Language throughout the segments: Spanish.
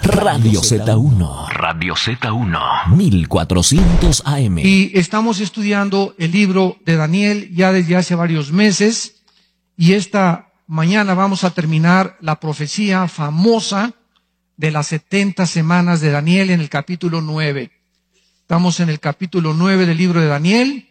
Radio Z1. Radio Z1. 1400 AM. Y estamos estudiando el libro de Daniel ya desde hace varios meses. Y esta mañana vamos a terminar la profecía famosa de las 70 semanas de Daniel en el capítulo 9. Estamos en el capítulo 9 del libro de Daniel.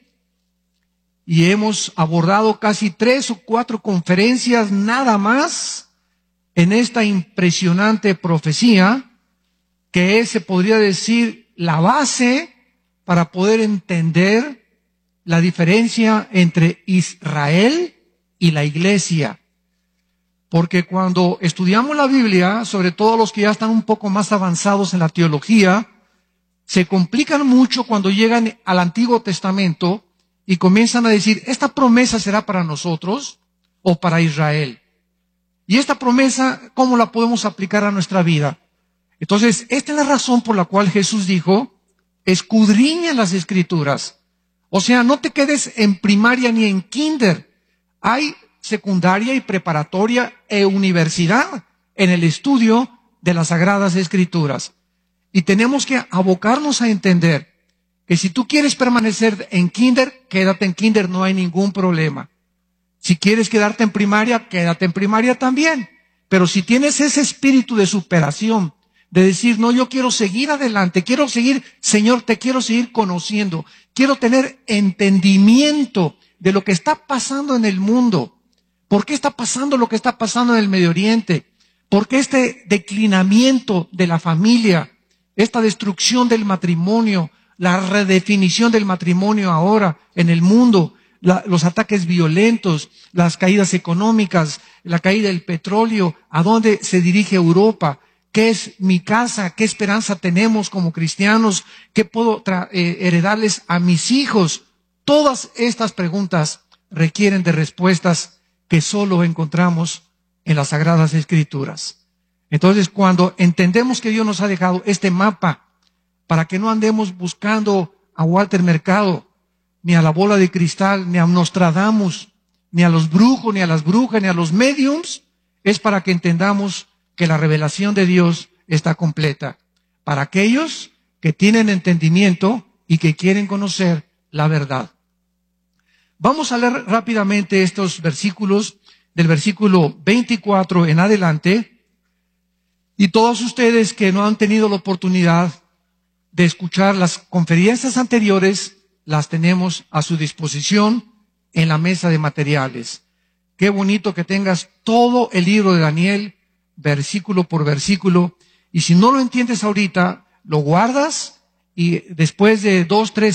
Y hemos abordado casi 3 o 4 conferencias nada más en esta impresionante profecía, que es, se podría decir, la base para poder entender la diferencia entre Israel y la iglesia. Porque cuando estudiamos la Biblia, sobre todo los que ya están un poco más avanzados en la teología, se complican mucho cuando llegan al Antiguo Testamento y comienzan a decir, ¿esta promesa será para nosotros o para Israel? Y esta promesa, ¿cómo la podemos aplicar a nuestra vida? Entonces, esta es la razón por la cual Jesús dijo, escudriña las Escrituras. O sea, no te quedes en primaria ni en kinder. Hay secundaria y preparatoria e universidad en el estudio de las Sagradas Escrituras. Y tenemos que abocarnos a entender que si tú quieres permanecer en kinder, quédate en kinder, no hay ningún problema. Si quieres quedarte en primaria, quédate en primaria también. Pero si tienes ese espíritu de superación, de decir, no, yo quiero seguir adelante, quiero seguir, Señor, te quiero seguir conociendo, quiero tener entendimiento de lo que está pasando en el mundo. ¿Por qué está pasando lo que está pasando en el Medio Oriente? ¿Por qué este declinamiento de la familia, esta destrucción del matrimonio, la redefinición del matrimonio ahora en el mundo, los ataques violentos, las caídas económicas, la caída del petróleo, a dónde se dirige Europa? ¿Qué es mi casa? ¿Qué esperanza tenemos como cristianos? ¿Qué puedo heredarles a mis hijos? Todas estas preguntas requieren de respuestas que solo encontramos en las Sagradas Escrituras. Entonces, cuando entendemos que Dios nos ha dejado este mapa para que no andemos buscando a Walter Mercado, ni a la bola de cristal, ni a Nostradamus, ni a los brujos, ni a las brujas, ni a los mediums, es para que entendamos que la revelación de Dios está completa. Para aquellos que tienen entendimiento y que quieren conocer la verdad. Vamos a leer rápidamente estos versículos, del versículo 24 en adelante. Y todos ustedes que no han tenido la oportunidad de escuchar las conferencias anteriores, las tenemos a su disposición en la mesa de materiales. Qué bonito que tengas todo el libro de Daniel, versículo por versículo, y si no lo entiendes ahorita, lo guardas y después de 2, 3